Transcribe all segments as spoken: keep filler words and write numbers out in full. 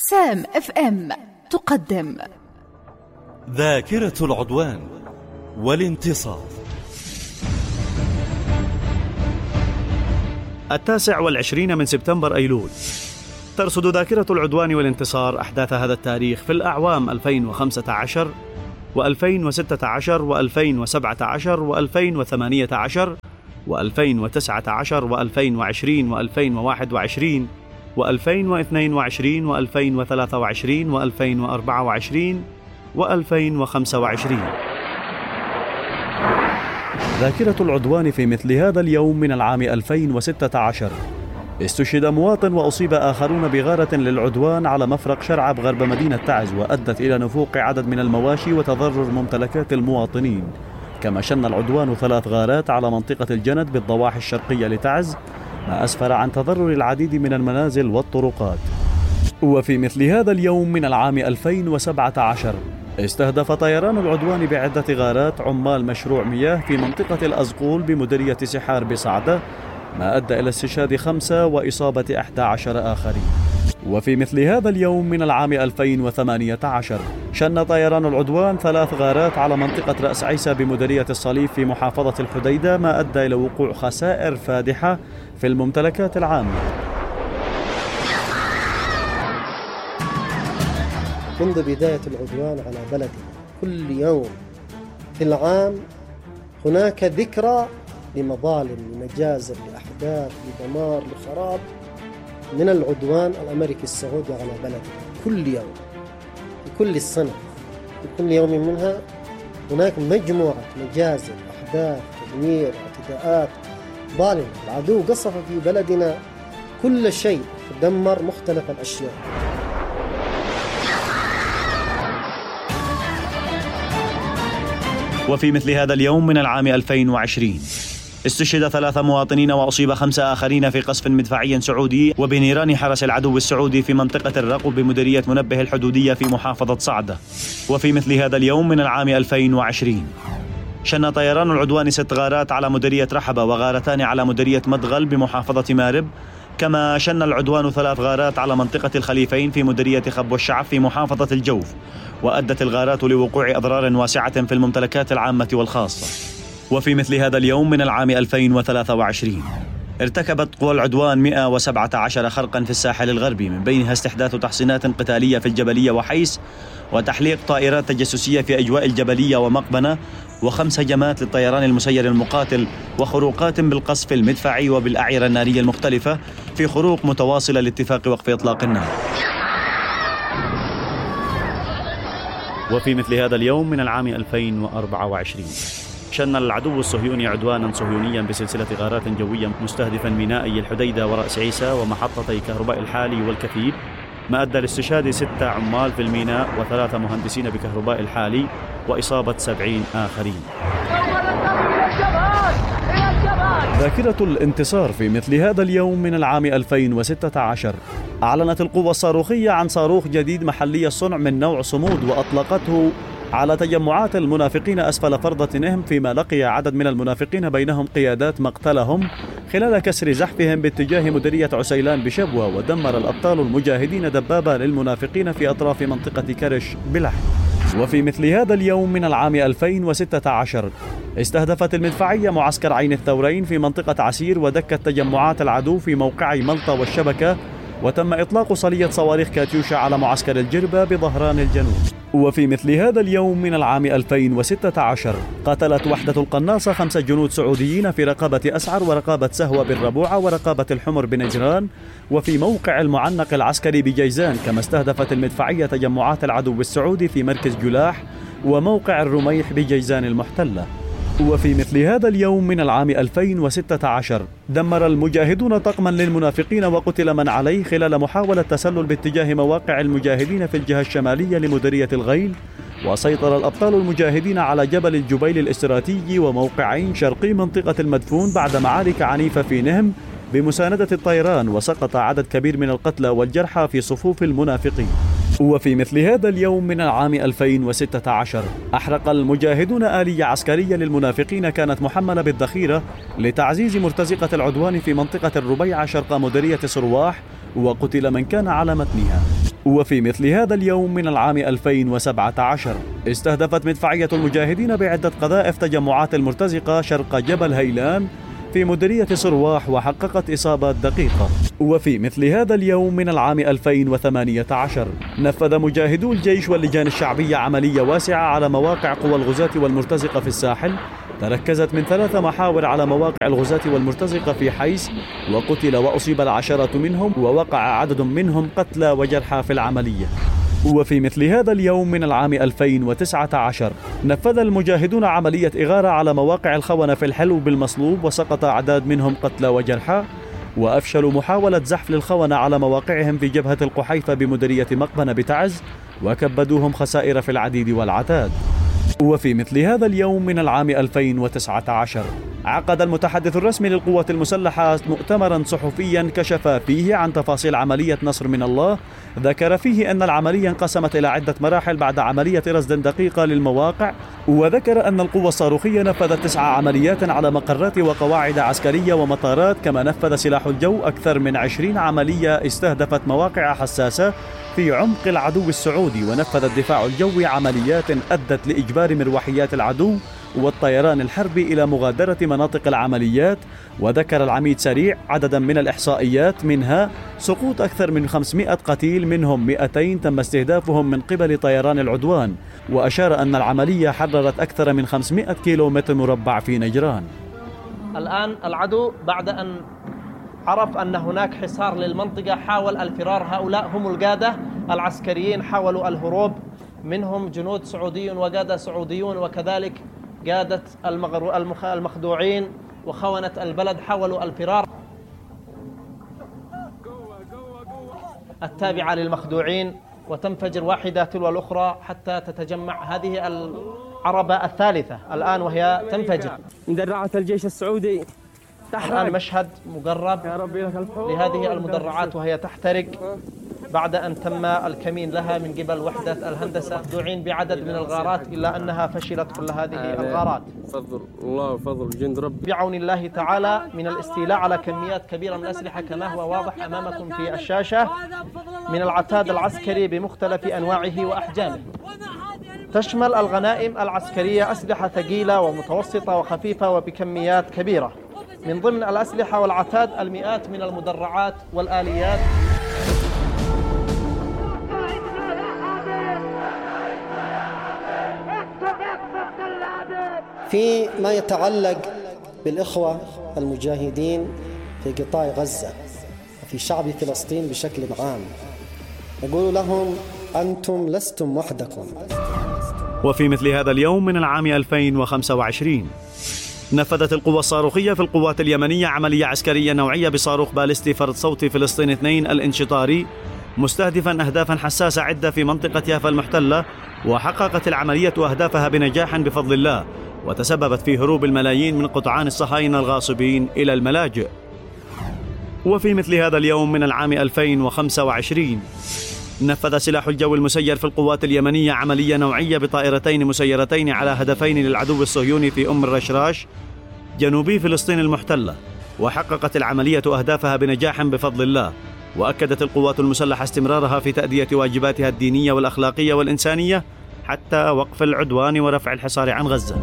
سام اف ام تقدم ذاكرة العدوان والانتصار. التاسع والعشرين من سبتمبر أيلول ترصد ذاكرة العدوان والانتصار أحداث هذا التاريخ في الأعوام ألفين وخمسة عشر وألفين وستة عشر وألفين وسبعة عشر وألفين وثمانية عشر وألفين وتسعة عشر وألفين وعشرين وألفين وواحد وعشرين وألفين واثنين وعشرين وألفين وثلاثة وعشرين وألفين وأربعة وعشرين وألفين وخمسة وعشرين. ذاكرة العدوان في مثل هذا اليوم من العام ألفين وستة عشر استشهد مواطن وأصيب آخرون بغارة للعدوان على مفرق شرعب غرب مدينة تعز، وأدت إلى نفوق عدد من المواشي وتضرر ممتلكات المواطنين. كما شن العدوان ثلاث غارات على منطقة الجند بالضواحي الشرقية لتعز، ما أسفر عن تضرر العديد من المنازل والطرقات. وفي مثل هذا اليوم من العام ألفين وسبعة عشر استهدف طيران العدوان بعدة غارات عمال مشروع مياه في منطقة الأزقول بمديرية سحار بصعدة، ما أدى إلى استشهاد خمسة وإصابة أحد عشر آخرين. وفي مثل هذا اليوم من العام ألفين وثمانية عشر شن طيران العدوان ثلاث غارات على منطقة رأس عيسى بمديرية الصليب في محافظة الحديدة، ما أدى إلى وقوع خسائر فادحة في الممتلكات العامة. منذ بداية العدوان على بلدنا كل يوم في العام هناك ذكرى لمظالم، لمجازر، لأحداث، لدمار، لخراب من العدوان الأمريكي السعودي على بلدنا. كل يوم في كل السنة في كل يوم منها هناك مجموعة مجازر، أحداث، تدمير، اعتداءات ظالمة. العدو قصف في بلدنا كل شيء، دمر مختلف الأشياء. وفي مثل هذا اليوم من العام ألفين وعشرين استشهد ثلاثة مواطنين وأصيب خمسة آخرين في قصف مدفعي سعودي وبنيران حرس العدو السعودي في منطقة الرقب بمديرية منبه الحدودية في محافظة صعدة. وفي مثل هذا اليوم من العام ألفين وعشرين شن طيران العدوان ست غارات على مديرية رحبة وغارتان على مديرية مدغل بمحافظة مارب. كما شن العدوان ثلاث غارات على منطقة الخليفين في مديرية خب والشعب في محافظة الجوف، وأدت الغارات لوقوع أضرار واسعة في الممتلكات العامة والخاصة. وفي مثل هذا اليوم من العام ألفين وثلاثة وعشرين ارتكبت قوى العدوان مئة وسبعة عشر خرقا في الساحل الغربي، من بينها استحداث تحصينات قتالية في الجبلية وحيس، وتحليق طائرات تجسسية في أجواء الجبلية ومقبنة، وخمس هجمات للطيران المسير المقاتل، وخروقات بالقصف المدفعي وبالأعيرة النارية المختلفة في خروق متواصلة لاتفاق وقف إطلاق النار. وفي مثل هذا اليوم من العام ألفين وأربعة وعشرين شن العدو الصهيوني عدوانا صهيونيا بسلسلة غارات جوية مستهدفا مينائي الحديدة ورأس عيسى ومحطتي كهرباء الحالي والكثيب، ما أدى لاستشهاد ستة عمال في الميناء وثلاثة مهندسين بكهرباء الحالي وإصابة سبعين آخرين. ذاكرة الانتصار في مثل هذا اليوم من العام ألفين وستة عشر أعلنت القوة الصاروخية عن صاروخ جديد محلي الصنع من نوع صمود، وأطلقته على تجمعات المنافقين أسفل فرضة نهم، فيما لقي عدد من المنافقين بينهم قيادات مقتلهم خلال كسر زحفهم باتجاه مديرية عسيلان بشبوة. ودمر الأبطال المجاهدين دبابة للمنافقين في أطراف منطقة كرش بلحم. وفي مثل هذا اليوم من العام ألفين وستة عشر استهدفت المدفعية معسكر عين الثورين في منطقة عسير، ودكت تجمعات العدو في موقعي ملطة والشبكة، وتم إطلاق صلية صواريخ كاتيوشا على معسكر الجربة بظهران الجنوب. وفي مثل هذا اليوم من العام ألفين وستة عشر قتلت وحدة القناصة خمسة جنود سعوديين في رقابة أسعر ورقابة سهوة بالربوعة ورقابة الحمر بنجران وفي موقع المعنق العسكري بجيزان. كما استهدفت المدفعية تجمعات العدو السعودي في مركز جلاح وموقع الرميح بجيزان المحتلة. وفي مثل هذا اليوم من العام ألفين وستة عشر دمر المجاهدون طقما للمنافقين وقتل من عليه خلال محاولة تسلل باتجاه مواقع المجاهدين في الجهة الشمالية لمديرية الغيل. وسيطر الأبطال المجاهدين على جبل الجبيل الاستراتيجي وموقعين شرقي منطقة المدفون بعد معارك عنيفة في نهم بمساندة الطيران، وسقط عدد كبير من القتلى والجرحى في صفوف المنافقين. وفي مثل هذا اليوم من العام ألفين وستة عشر أحرق المجاهدون آلية عسكرية للمنافقين كانت محملة بالذخيرة لتعزيز مرتزقة العدوان في منطقة الربيعة شرق مديرية صرواح، وقتل من كان على متنها. وفي مثل هذا اليوم من العام ألفين وسبعة عشر استهدفت مدفعية المجاهدين بعدة قذائف تجمعات المرتزقة شرق جبل هيلان في مديرية صرواح وحققت إصابات دقيقة. وفي مثل هذا اليوم من العام ألفين وثمانية عشر نفذ مجاهدو الجيش واللجان الشعبية عملية واسعة على مواقع قوى الغزاة والمرتزقة في الساحل، تركزت من ثلاث محاور على مواقع الغزاة والمرتزقة في حيس، وقتل وأصيب العشرات منهم ووقع عدد منهم قتلى وجرحى في العملية. وفي مثل هذا اليوم من العام ألفين وتسعة عشر نفذ المجاهدون عملية إغارة على مواقع الخونة في الحلو بالمصلوب، وسقط أعداد منهم قتلى وجرحى، وأفشلوا محاولة زحف للخونة على مواقعهم في جبهة القحيفة بمديرية مقبنة بتعز، وكبدوهم خسائر في العديد والعتاد. وفي مثل هذا اليوم من العام ألفين وتسعة عشر عقد المتحدث الرسمي للقوات المسلحة مؤتمرا صحفيا كشف فيه عن تفاصيل عملية نصر من الله، ذكر فيه أن العملية انقسمت إلى عدة مراحل بعد عملية رصد دقيقة للمواقع، وذكر أن القوة الصاروخية نفذت تسع عمليات على مقرات وقواعد عسكرية ومطارات، كما نفذ سلاح الجو أكثر من عشرين عملية استهدفت مواقع حساسة في عمق العدو السعودي، ونفذ الدفاع الجوي عمليات أدت لإجبار مروحيات العدو والطيران الحربي إلى مغادرة مناطق العمليات. وذكر العميد سريع عددا من الإحصائيات، منها سقوط أكثر من خمسمائة قتيل، منهم مئتين تم استهدافهم من قبل طيران العدوان، وأشار أن العملية حررت أكثر من خمسمائة كيلومتر مربع في نجران. الآن العدو بعد أن عرف أن هناك حصار للمنطقة حاول الفرار. هؤلاء هم القادة العسكريين حاولوا الهروب، منهم جنود سعوديون وقادة سعوديون، وكذلك قادة المخدوعين وخونة البلد حاولوا الفرار التابعة للمخدوعين، وتنفجر واحدة تلو الأخرى حتى تتجمع هذه العربة الثالثة الآن وهي تنفجر. مدرعة الجيش السعودي تحرق. الآن مشهد مقرب لهذه المدرعات وهي تحترق بعد أن تم الكمين لها من قبل وحدة الهندسة، مخدوعين بعدد من الغارات إلا أنها فشلت كل هذه الغارات. فضل الله وفضل جند رب بعون الله تعالى من الاستيلاء على كميات كبيرة من الأسلحة كما هو واضح أمامكم في الشاشة من العتاد العسكري بمختلف أنواعه وأحجامه. تشمل الغنائم العسكرية أسلحة ثقيلة ومتوسطة وخفيفة وبكميات كبيرة، من ضمن الأسلحة والعتاد المئات من المدرعات والآليات. في ما يتعلق بالإخوة المجاهدين في قطاع غزة وفي شعب فلسطين بشكل عام، نقول لهم أنتم لستم وحدكم. وفي مثل هذا اليوم من العام ألفين وخمسة وعشرين نفذت القوى الصاروخية في القوات اليمنية عملية عسكرية نوعية بصاروخ باليستي فرد صوتي فلسطين اثنين الانشطاري، مستهدفا أهدافا حساسة عدة في منطقة يافا المحتلة، وحققت العملية أهدافها بنجاح بفضل الله، وتسببت في هروب الملايين من قطعان الصهاينة الغاصبين إلى الملاجئ. وفي مثل هذا اليوم من العام ألفين وخمسة وعشرين نفذ سلاح الجو المسير في القوات اليمنية عملية نوعية بطائرتين مسيرتين على هدفين للعدو الصهيوني في أم الرشراش جنوبي فلسطين المحتلة، وحققت العملية أهدافها بنجاح بفضل الله. وأكدت القوات المسلحة استمرارها في تأدية واجباتها الدينية والأخلاقية والإنسانية حتى وقف العدوان ورفع الحصار عن غزة.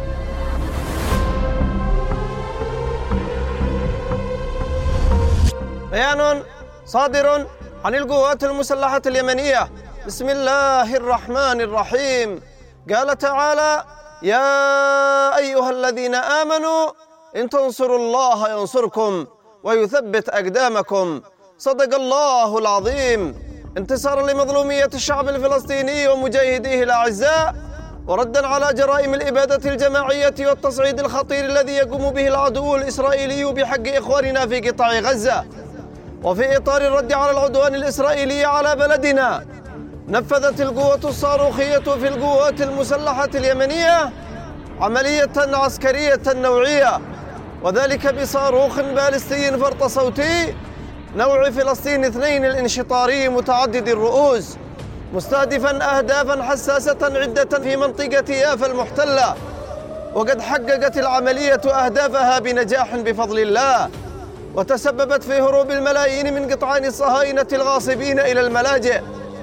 بيان صادر عن القوات المسلحة اليمنية بسم الله الرحمن الرحيم. قال تعالى: يا أيها الذين آمنوا إن تنصروا الله ينصركم ويثبت أقدامكم. صدق الله العظيم. انتصارا لمظلومية الشعب الفلسطيني ومجاهديه الأعزاء، وردا على جرائم الإبادة الجماعية والتصعيد الخطير الذي يقوم به العدو الإسرائيلي بحق إخواننا في قطاع غزة، وفي إطار الرد على العدوان الإسرائيلي على بلدنا، نفذت القوة الصاروخية في القوات المسلحة اليمنية عملية عسكرية نوعية، وذلك بصاروخ باليستي فرط صوتي نوع فلسطين اثنين الانشطاري متعدد الرؤوس، مستهدفا أهدافا حساسة عدة في منطقة يافا المحتلة، وقد حققت العملية أهدافها بنجاح بفضل الله، وتسببت في هروب الملايين من قطعان الصهاينة الغاصبين إلى الملاجئ،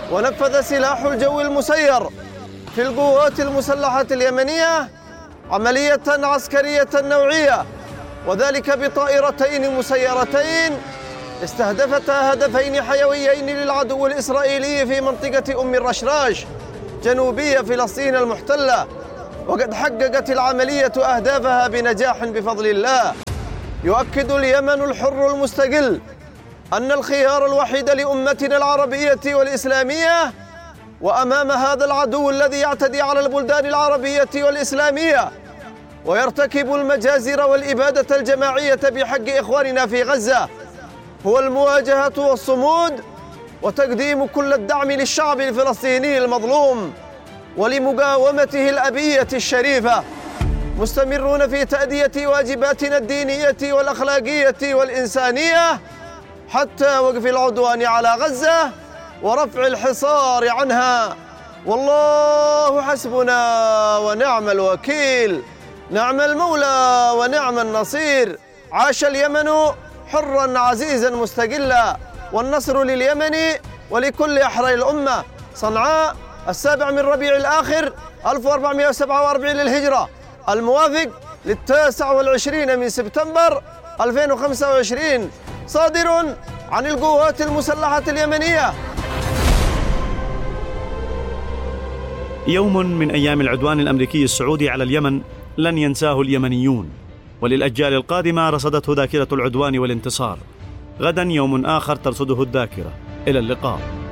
ونفذ سلاح الجو المسير في القوات المسلحة اليمنية عملية عسكرية نوعية، وذلك بطائرتين مسيرتين استهدفتا هدفين حيويين للعدو الإسرائيلي في منطقة أم الرشراش جنوبية فلسطين المحتلة، وقد حققت العملية أهدافها بنجاح بفضل الله. يؤكد اليمن الحر المستقل أن الخيار الوحيد لأمتنا العربية والإسلامية وأمام هذا العدو الذي يعتدي على البلدان العربية والإسلامية ويرتكب المجازر والإبادة الجماعية بحق إخواننا في غزة هو المواجهة والصمود وتقديم كل الدعم للشعب الفلسطيني المظلوم ولمقاومته الأبية الشريفة، مستمرون في تأدية واجباتنا الدينية والأخلاقية والإنسانية حتى وقف العدوان على غزة ورفع الحصار عنها. والله حسبنا ونعم الوكيل، نعم المولى ونعم النصير. عاش اليمن حرا عزيزا مستقلا، والنصر لليمن ولكل أحرار الأمة. صنعاء السابع من ربيع الآخر ألف وأربعمائة وسبعة وأربعين للهجرة، الموافق للتاسع والعشرين من سبتمبر ألفين وخمسة وعشرين، صادر عن القوات المسلحة اليمنية. يوم من أيام العدوان الأمريكي السعودي على اليمن لن ينساه اليمنيون، وللأجيال القادمة رصدته ذاكرة العدوان والانتصار. غدا يوم آخر ترصده الذاكرة. إلى اللقاء.